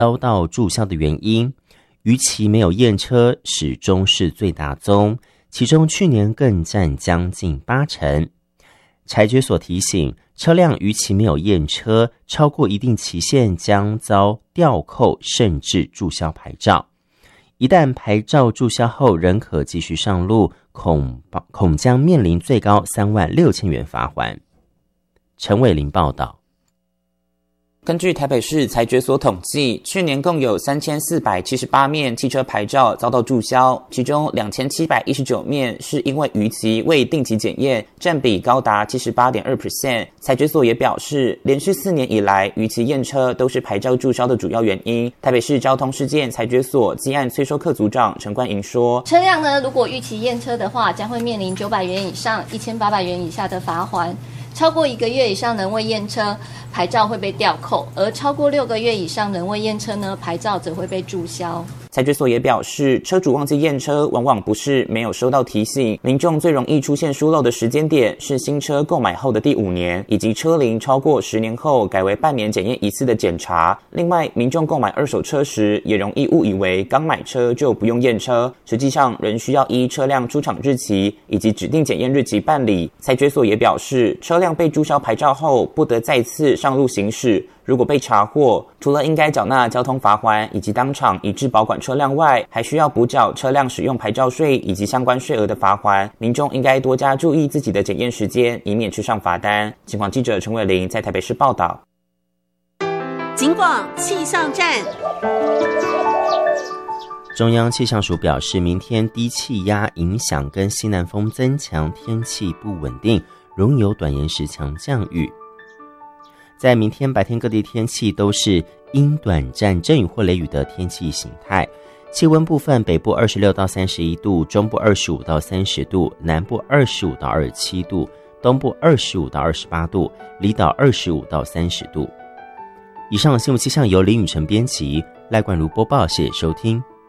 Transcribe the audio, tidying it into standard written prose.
遭到注销的原因，逾期没有验车始终是最大宗，其中去年更占将近80%。财决所提醒，车辆逾期没有验车，超过一定期限将遭吊扣甚至注销牌照。一旦牌照注销后仍可继续上路，恐将面临最高36000元罚锾。陈伟林报道。 根据台北市财决所统计，去年共有3478面汽车牌照遭到注销，其中2719面是因为逾期未定期检验，占比高达 78.2%。财决所也表示，连续4年以来，逾期验车都是牌照注销的主要原因。台北市交通事件财决所稽案催收课组长陈冠莹说， 车辆呢，如果逾期验车的话，将会面临900元以上1800元以下的罚锾。超过1个月以上仍未验车，牌照会被吊扣；而超过6个月以上仍未验车呢，牌照则会被注销。 财决所也表示，车主忘记验车，往往不是没有收到提醒，民众最容易出现疏漏的时间点是新车购买后的第5年，以及车龄超过10年后改为半年检验1次的检查。另外，民众购买二手车时，也容易误以为刚买车就不用验车，实际上仍需要依车辆出厂日期以及指定检验日期办理。财决所也表示，车辆被注销牌照后，不得再次上路行驶。如果被查获，除了应该缴纳交通罚锾以及当场移至保管车辆外，还需要补缴车辆使用牌照税以及相关税额的罚锾。民众应该多加注意自己的检验时间，以免吃上罚单。警广记者陈伟玲在台北市报道。 警广气象站。 中央气象署表示，明天低气压影响跟西南风增强，天气不稳定，容易有短延时强降雨。在明天白天各地天气都是阴短暂阵雨或雷雨的天气形态，气温部分北部26到31度，中部25到30度，南部25到27度，东部25到28度，离岛25到30度。以上新闻气象由林宇辰编辑，赖冠如播报，谢谢收听。